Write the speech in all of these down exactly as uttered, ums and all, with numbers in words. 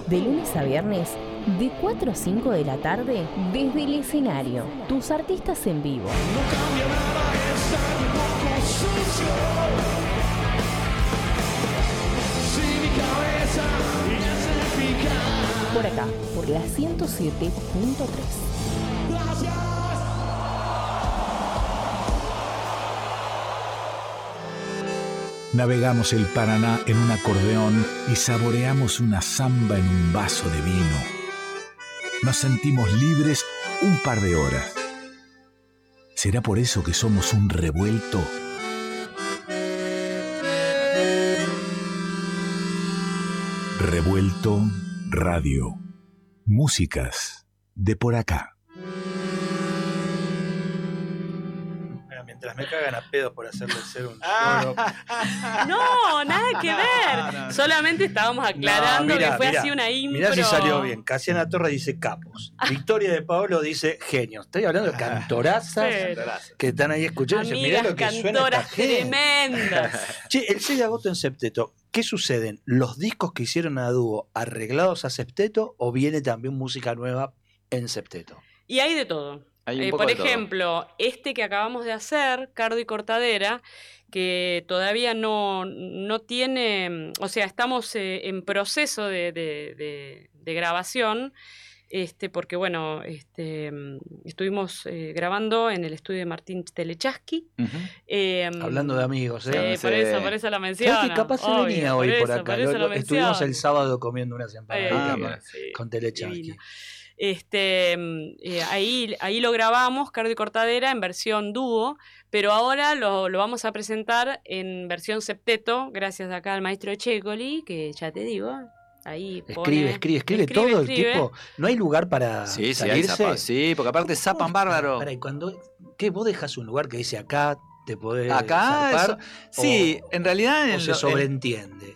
De lunes a viernes, de cuatro a cinco de la tarde, desde el escenario. Tus artistas en vivo. No cambia nada, es algo sucio. Si mi cabeza ya se pica. Por acá, por la ciento siete punto tres. Gracias. Navegamos el Paraná en un acordeón y saboreamos una samba en un vaso de vino. Nos sentimos libres un par de horas. ¿Será por eso que somos un revuelto? Revuelto Radio. Músicas de por acá. Mientras me cagan a pedos por hacerle ser un Ah. lloro. No, nada que ver. No, no, no. Solamente estábamos aclarando No, mirá, que fue mirá, así una impro. Mirá si salió bien. Casiana Torres dice capos. Victoria de Paolo dice genios. Estoy hablando de cantorazas Sí. que están ahí escuchando. y dicen, mirá Amigas lo que suena cantoras esta gente. tremendas. Che, el seis de agosto en Septeto, ¿qué suceden? ¿Los discos que hicieron a dúo arreglados a Septeto o viene también música nueva en Septeto? Y hay de todo. Hay un Eh, poco por de todo. ejemplo, este que acabamos de hacer, Cardo y Cortadera, que todavía no, no tiene, o sea, estamos eh, en proceso de, de- de- de grabación, este, porque bueno, este, mm, estuvimos eh, grabando en el estudio de Martín Telechaski. Ujú. eh, Hablando de amigos, Sí, ¿eh? por Sí. eso, por eso la menciono. ¿Sabes que capaz se venía hoy por acá? Lo- lo- estuvimos el sábado comiendo unas empanaditas Ah, con- mira. con Telechaski. divino. Este, mm, eh, ahí, ahí lo grabamos, Cardo y Cortadera, en versión dúo, pero ahora lo, lo vamos a presentar en versión septeto, gracias acá al maestro Echecoli, que ya te digo, ahí Escribe, pone- escribe, escribe, escribe, todo escribe. el tipo. No hay lugar para Sí, sí, hay salirse. zapa- sí, porque aparte zapan bárbaro. Pará, y cuando, ¿qué? ¿Vos dejas un lugar que dice acá te podés Acá, zarpar? eso- sí, en realidad... ¿O en se lo- en- sobreentiende?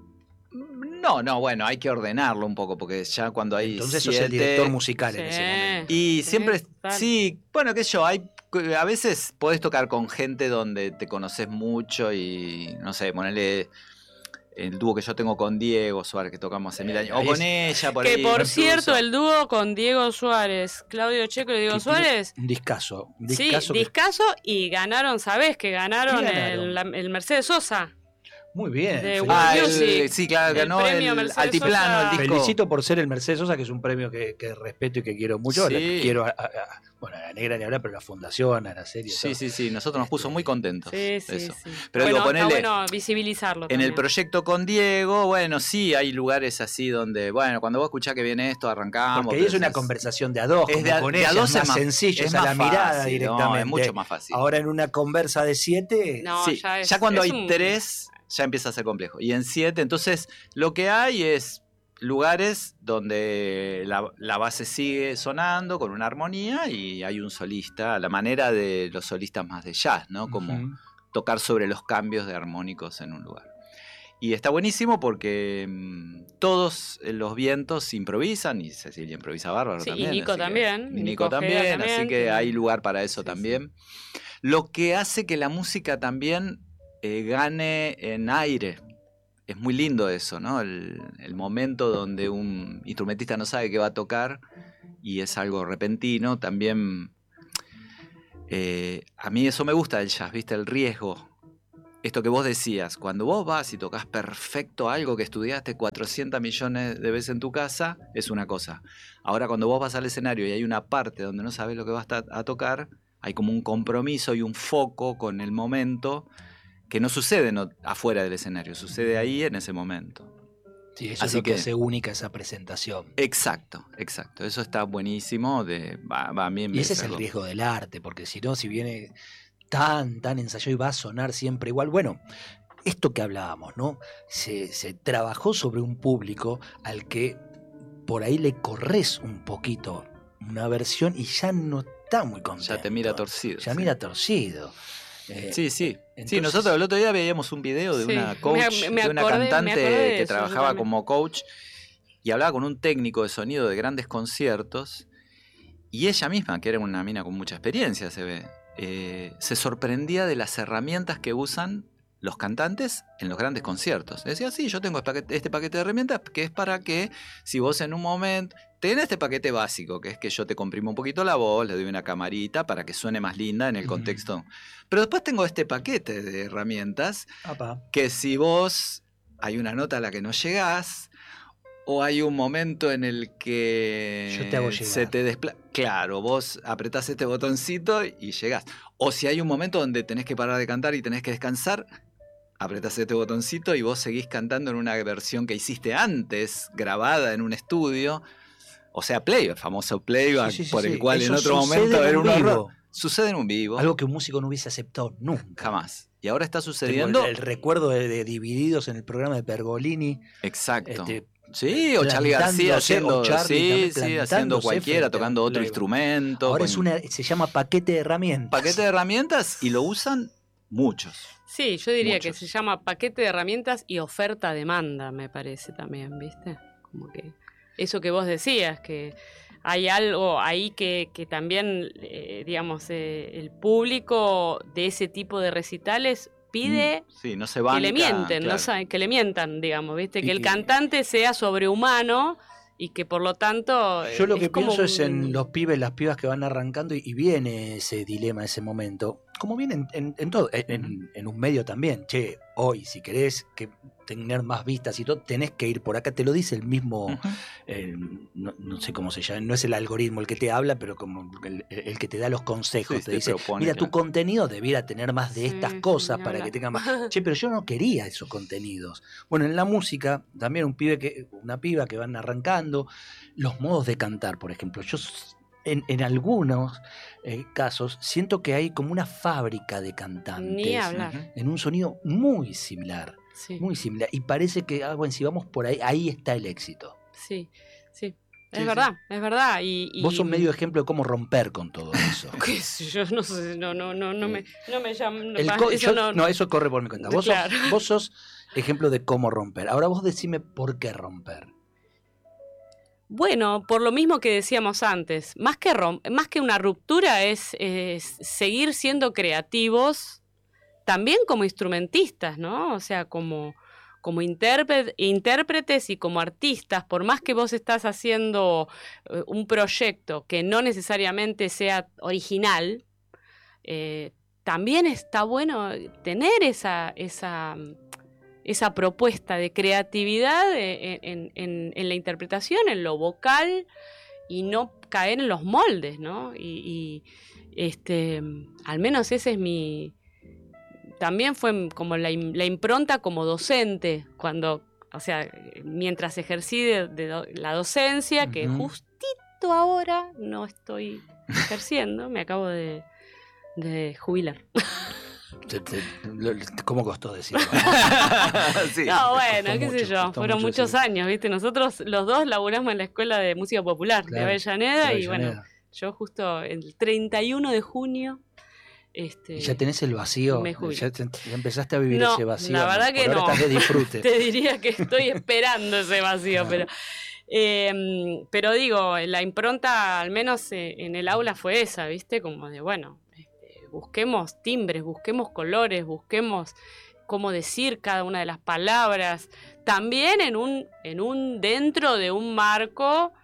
No, no, bueno, hay que ordenarlo un poco, porque ya cuando hay Entonces sos siete... el director musical en Sí. ese momento. Y Sí, siempre, total. sí, bueno, qué sé yo, hay, a veces podés tocar con gente donde te conoces mucho y, no sé, ponerle el dúo que yo tengo con Diego Suárez, que tocamos hace mil años, o Ahí con es- ella, por Que ahí. por incluso. cierto, el dúo con Diego Suárez, Claudio Checo y Diego Que tiene Suárez, Un discazo. Un sí, discazo que- discazo, y ganaron, ¿sabés? Que ganaron, ¿Qué ganaron? El, la- el Mercedes Sosa. Muy bien. de Fel- Ah, World el- Music, sí, claro, el ganó premio el Mercedes Altiplano, Sosa. el disco. Felicito por ser el Mercedes Sosa, que es un premio que, que respeto y que quiero mucho. Sí. La que quiero a, a- a- bueno, a la negra ni hablar, pero a la fundación, a la serie. Sí, todo. sí, sí, nosotros nos puso muy contentos. Sí, sí, eso. sí. Pero bueno, digo, ponele- está bueno visibilizarlo En el también. proyecto con Diego, bueno, sí, hay lugares así donde, bueno, cuando vos escuchás que viene esto, arrancamos. Porque ahí es pero una conversación de a dos, es como de a- con de a ella, dos es es más más- sencillo, es es a la más mirada fácil, directamente. no, es mucho más fácil. Ahora en una conversa de siete, No, Sí, ya, ya, es- cuando es hay un- tres, ya empieza a ser complejo. Y en siete, entonces, lo que hay es lugares donde la, la base sigue sonando con una armonía y hay un solista, a la manera de los solistas más de jazz, ¿no? Como Ujú. tocar sobre los cambios de armónicos en un lugar. Y está buenísimo porque mm, todos los vientos improvisan y Cecilia improvisa bárbaro Sí, y también. Nico así que- también, y Nico Nico Ojeda también, también, así que que- hay lugar para eso Sí, también. Lo que hace que la música también eh, gane en aire. Es muy lindo eso, ¿no? El, el momento donde un instrumentista no sabe qué va a tocar y es algo repentino. También eh, a mí eso me gusta del jazz, ¿viste? El riesgo. Esto que vos decías, cuando vos vas y tocas perfecto algo que estudiaste cuatrocientos millones de veces en tu casa, es una cosa. Ahora cuando vos vas al escenario y hay una parte donde no sabes lo que vas a, a tocar, hay como un compromiso y un foco con el momento que no sucede no, afuera del escenario, sucede ahí en ese momento. Sí, eso Así es lo que, que- hace única esa presentación. Exacto, exacto. Eso está buenísimo. De, va, va, a mí me Y ese es el algo- riesgo del arte, porque si no, si viene tan, tan ensayado y va a sonar siempre igual. Bueno, esto que hablábamos, ¿no? Se, se trabajó sobre un público al que por ahí le corres un poquito una versión y ya no está muy contento. Ya te mira torcido. Ya sí. mira torcido. Eh, Sí, sí. sí, entonces- nosotros el otro día veíamos un video de Sí, una me- coach, me de una acordé- me cantante acordé de que eso, yo trabajaba también. como coach y hablaba con un técnico de sonido de grandes conciertos y ella misma, que era una mina con mucha experiencia, se ve, eh, se sorprendía de las herramientas que usan los cantantes en los grandes conciertos. Decía, sí, yo tengo este paquete de herramientas que es para que si vos en un momento... Tenés este paquete básico, que es que yo te comprimo un poquito la voz, le doy una camarita para que suene más linda en el contexto. Uh-huh. Pero después tengo este paquete de herramientas Apa. que si vos hay una nota a la que no llegás, o hay un momento en el que yo te hago llegar. se te desplaza. Claro, vos apretás este botoncito y llegás. O si hay un momento donde tenés que parar de cantar y tenés que descansar, apretás este botoncito y vos seguís cantando en una versión que hiciste antes, grabada en un estudio. O sea, playback, famoso playback, sí, sí, sí, por el sí. cual Eso en otro momento era un horror. Sucede en un vivo. Algo que un músico no hubiese aceptado nunca. Jamás. Y ahora está sucediendo. El, el recuerdo de, de Divididos en el programa de Pergolini. Exacto. Este, sí, o Charly García haciendo, o Charly sí, sí, haciendo cualquiera, tocando otro instrumento. Ahora con... es una, se llama paquete de herramientas. Paquete de herramientas y lo usan muchos. Sí, yo diría muchos. que se llama paquete de herramientas y oferta-demanda, me parece también, ¿viste? Como que... Eso que vos decías, que hay algo ahí que, que también, eh, digamos, eh, el público de ese tipo de recitales pide sí, no se banca, que le mienten, claro. no saben, que le mientan, digamos, ¿viste? Que y, el cantante sea sobrehumano y que por lo tanto... Yo lo es que como pienso es un... en los pibes, las pibas que van arrancando y, y viene ese dilema, ese momento, como viene en, en, en todo, en, en un medio también. Che, hoy si querés que tener más vistas y todo, tenés que ir por acá, te lo dice el mismo, uh-huh. eh, no, no sé cómo se llama, no es el algoritmo el que te habla, pero como el, el que te da los consejos, sí, te, te dice, propone, mira, claro. tu contenido debiera tener más de estas sí, cosas sí, para habla. que tenga más. Che, pero yo no quería esos contenidos. Bueno, en la música, también un pibe que, una piba que van arrancando, los modos de cantar, por ejemplo, yo en, en algunos eh, casos siento que hay como una fábrica de cantantes. Ni hablar. En un sonido muy similar. Sí. Muy similar. Y parece que, ah, bueno, si vamos por ahí, ahí está el éxito. Sí, sí. Es sí, verdad, sí. es verdad. Y, y... Vos sos medio ejemplo de cómo romper con todo eso. Yo no sé, no, no, no, no me, no me llamo. No, co- eso yo, no... no, eso corre por mi cuenta. Vos, claro. sos, vos sos ejemplo de cómo romper. Ahora vos decime por qué romper. Bueno, por lo mismo que decíamos antes, más que, romp- más que una ruptura es, es seguir siendo creativos. También como instrumentistas, ¿no? O sea, como, como intérpre- intérpretes y como artistas, por más que vos estás haciendo eh, un proyecto que no necesariamente sea original, eh, también está bueno tener esa, esa, esa propuesta de creatividad en, en, en, en la interpretación, en lo vocal, y no caer en los moldes, ¿no? Y, y este, al menos ese es mi... También fue como la, la impronta como docente, cuando, o sea, mientras ejercí de, de do, la docencia, uh-huh. que justito ahora no estoy ejerciendo, me acabo de, de jubilar. Te, te, ¿Cómo costó decirlo? Sí. No, bueno, qué mucho, sé yo, fueron muchos decirlo. años, ¿viste? Nosotros los dos laburamos en la Escuela de Música Popular claro, de Avellaneda, de Avellaneda y bueno, yo justo el treinta y uno de junio... Este, y ya tenés el vacío, ya, te, ya empezaste a vivir no, ese vacío. La verdad que Por no. Ahora estás de disfrute. Te diría que estoy esperando ese vacío, pero, eh, pero digo, la impronta, al menos en el aula, fue esa, ¿viste? Como de, bueno, este, busquemos timbres, busquemos colores, busquemos cómo decir cada una de las palabras, también en un, en un dentro de un marco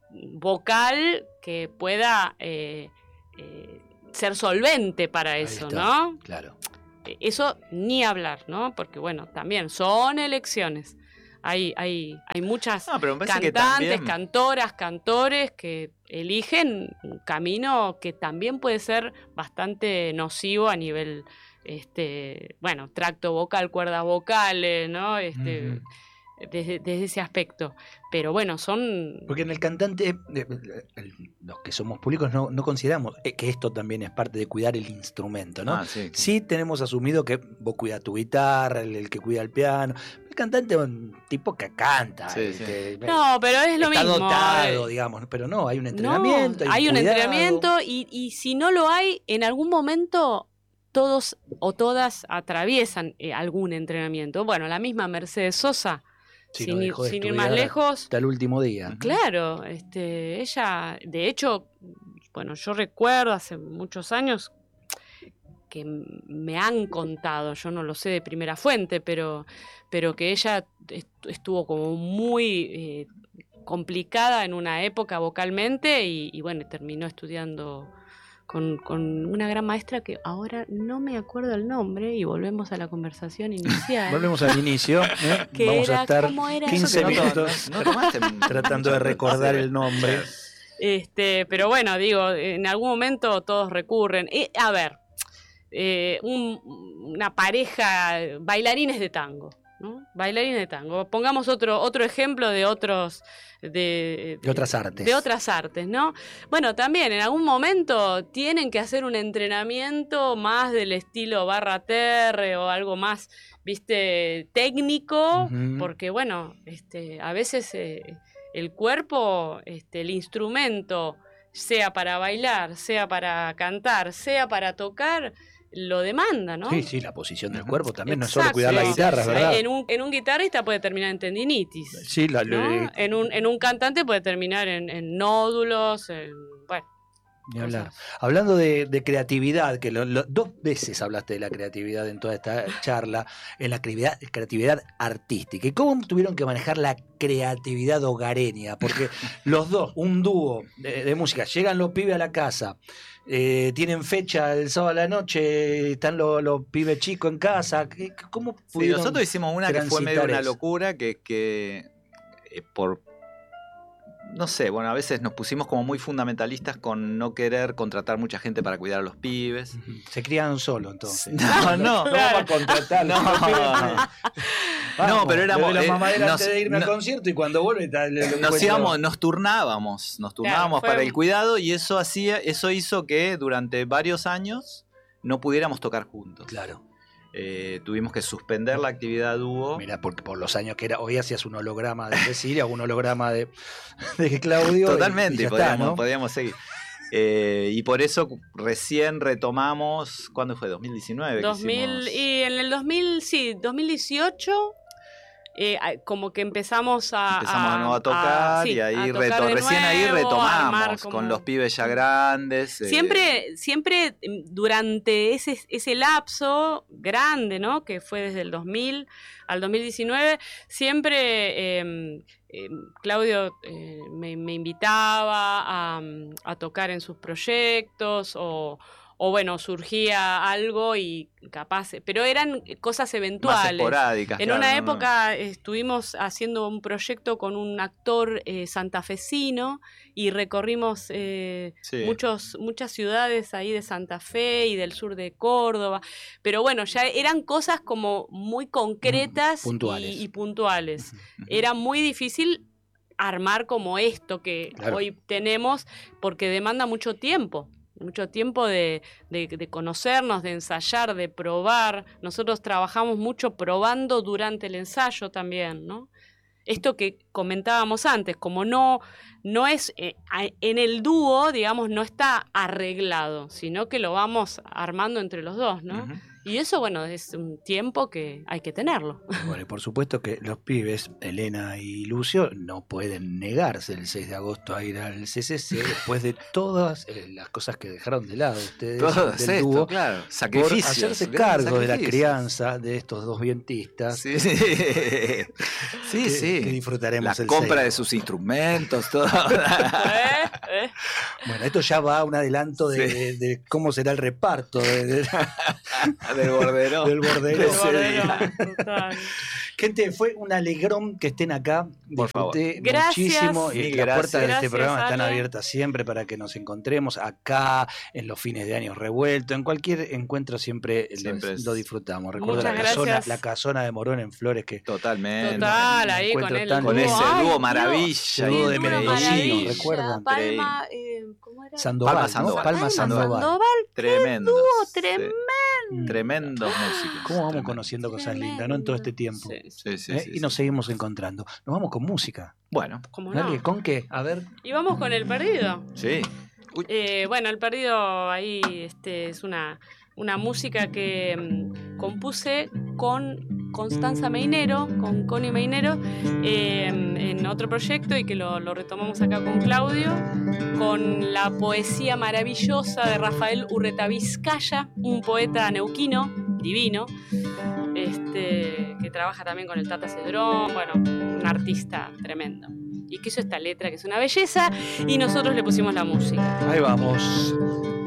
vocal que pueda... Eh, eh, ser solvente para eso, ¿no? Claro. Eso ni hablar, ¿no? Porque, bueno, también son elecciones. Hay, hay, hay muchas no, cantantes, también... cantoras, cantores que eligen un camino que también puede ser bastante nocivo a nivel, este, bueno, tracto vocal, cuerdas vocales, ¿no? Este, uh-huh. desde, desde ese aspecto. Pero bueno, son... Porque en el cantante, los que somos públicos no, no consideramos que esto también es parte de cuidar el instrumento, ¿no? Ah, sí, sí. Sí tenemos asumido que vos cuidas tu guitarra, el, el que cuida el piano. El cantante es un tipo que canta. Sí, sí. Que, no, pero es lo está mismo. Está dotado, digamos, pero no, hay un entrenamiento. No, hay un, hay un entrenamiento y, y si no lo hay, en algún momento... todos o todas atraviesan eh, algún entrenamiento. Bueno, la misma Mercedes Sosa, sí, sin, ir, sin ir más lejos. Hasta el último día. Claro, este, ella, de hecho, bueno, yo recuerdo hace muchos años que me han contado, yo no lo sé de primera fuente, pero, pero que ella estuvo como muy eh, complicada en una época vocalmente y, y bueno, terminó estudiando con, con una gran maestra que ahora no me acuerdo el nombre y volvemos a la conversación inicial. Volvemos al inicio, ¿eh? Que Vamos era, a estar ¿cómo era? quince No, no, minutos no, no tomaste tratando de recordar el nombre. Este, pero bueno, digo, en algún momento todos recurren. Eh, a ver, eh, un, una pareja, bailarines de tango, ¿no? Bailarines de tango. Pongamos otro, otro ejemplo de otros... De, de otras artes. De otras artes, ¿no? Bueno, también en algún momento tienen que hacer un entrenamiento más del estilo barra terre o algo más, viste, técnico, Uh-huh. porque bueno, este, a veces eh, el cuerpo, este, el instrumento, sea para bailar, sea para cantar, sea para tocar, lo demanda, ¿no? Sí, sí, la posición del cuerpo también, no es Exacto. solo cuidar la guitarra, Sí, ¿verdad? En un, en un guitarrista puede terminar en tendinitis. Sí, la, ¿no? le- En, un, en un cantante puede terminar en, en nódulos, en, bueno. ni hablar. cosas. Hablando de, de creatividad, que lo- lo- dos veces hablaste de la creatividad en toda esta charla, en la creatividad, creatividad artística. ¿Y cómo tuvieron que manejar la creatividad hogareña? Porque los dos, un dúo de, de música, llegan los pibes a la casa, eh, tienen fecha el sábado a la noche, están los, los pibes chicos en casa. ¿Qué- ¿Cómo Sí, pudieron nosotros hicimos una que fue medio transitar una eso? locura, que, que eh, por... No sé, bueno, a veces nos pusimos como muy fundamentalistas con no querer contratar mucha gente para cuidar a los pibes. Ujú. Se crían solo, entonces. No, no. No vamos a contratar. No. los pibes, Vamos, No, pero éramos- le doy la eh, mamadera nos- antes de irme no- al concierto y cuando vuelve ta- le- le Nos encuentro- íbamos, nos turnábamos, nos turnábamos fue para un- el cuidado y eso hacía, eso hizo que durante varios años no pudiéramos tocar juntos. Claro. Eh, tuvimos que suspender la actividad dúo. Mira, porque por los años que era, hoy hacías un holograma de Cecilia, un holograma de, de Claudio. Totalmente, y ya podíamos, está, ¿no? podíamos seguir. Eh, y por eso recién retomamos, ¿cuándo fue? dos mil diecinueve. que dos mil, hicimos- y en el dos mil, sí, dos mil dieciocho, eh, a- como que empezamos a... Empezamos de nuevo a tocar sí, y ahí a tocar reto- de recién ahí nuevo, a armar retomamos como- con los pibes ya grandes. eh, Siempre, siempre mm, durante ese, ese lapso grande, ¿no? Que fue desde el dos mil al dos mil diecinueve, siempre eh, eh, Claudio eh, me, me invitaba a, a tocar en sus proyectos o, o bueno, surgía algo y capaz, pero eran cosas más eventuales. esporádicas. En claro, una no, no. época estuvimos haciendo un proyecto con un actor eh, santafesino y recorrimos eh, Sí. muchos, muchas ciudades ahí de Santa Fe y del sur de Córdoba. Pero bueno, ya eran cosas como muy concretas Mm, puntuales. Y, y puntuales. Ujú. Era muy difícil armar como esto que Claro. hoy tenemos porque demanda mucho tiempo. Mucho tiempo de, de, de conocernos, de ensayar, de probar. Nosotros trabajamos mucho probando durante el ensayo también, ¿no? Esto que comentábamos antes, como no, no es eh, a- en el dúo, digamos, no está arreglado, sino que lo vamos armando entre los dos, ¿no? Ujú. Y eso, bueno, es un tiempo que hay que tenerlo. Bueno, y por supuesto que los pibes, Elena y Lucio, no pueden negarse el seis de agosto a ir al C C C después de todas eh, las cosas que dejaron de lado ustedes Todo del esto, dúo, claro. por Sacrificios. hacerse grandes cargo de la sacrificios. crianza de estos dos vientistas. Sí, sí. Sí, que, sí. que disfrutaremos La el seis compra de agosto. sus instrumentos, todo. ¿Eh? ¿Eh? Bueno, esto ya va a un adelanto de, Sí. de- de cómo será el reparto de- de- Del bordero. del bordero. Ese día. Total. Gente, fue un alegrón que estén acá. Por favor. Disfruté Gracias. muchísimo. Y Mil las gracias. puertas de este Gracias, programa están Ale. abiertas siempre para que nos encontremos acá, en los fines de años revueltos. En cualquier encuentro siempre, lo- Siempre es- lo, disfrutamos. Recuerdo Muchas la casona, gracias. la casona de Morón en Flores que Totalmente. Total, un ahí con encuentro el tan- Con dúo. ese Ay, dúo Dios. maravilla. Dúo de Qué dúo Medellín, maravilla. recuerdan. Palma, eh, ¿cómo era? Sandoval, Palma ¿no? Sandoval. Palma Palma Sandoval. Sandoval. Tremendos. dúo sí. tremendo. Mm. Tremendos músicos. ¿Cómo vamos Tremendo. conociendo cosas lindas, no? En todo este tiempo. Sí, Sí, sí, ¿Eh? sí, y sí. nos seguimos encontrando. Nos vamos con música. Bueno, ¿cómo Dale, no? ¿con qué? A ver. Y vamos con El Perdido. sí. Uy, Eh, bueno, El Perdido ahí este, es una, una música que mm, compuse con Constanza Meinero, con Connie Meinero, eh, en otro proyecto y que lo, lo retomamos acá con Claudio, con la poesía maravillosa de Rafael Urreta Vizcaya, un poeta neuquino, divino, este, que trabaja también con el Tata Cedrón, bueno, un artista tremendo. Y que hizo esta letra, que es una belleza, y nosotros le pusimos la música. Ahí vamos.